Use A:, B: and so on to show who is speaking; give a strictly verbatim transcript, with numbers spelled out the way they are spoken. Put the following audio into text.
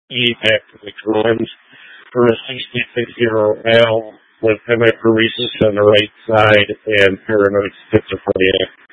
A: E back to the Cruins for a sixty-six-year-old male with hemiparesis on the right side and paranoid schizophrenia.